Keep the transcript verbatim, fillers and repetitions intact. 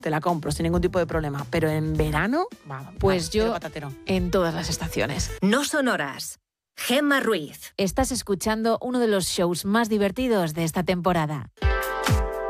te la compro sin ningún tipo de problema. Pero en verano, va, pues va, yo patatero. En todas las estaciones. No son horas. Gemma Ruiz. Estás escuchando uno de los shows más divertidos de esta temporada.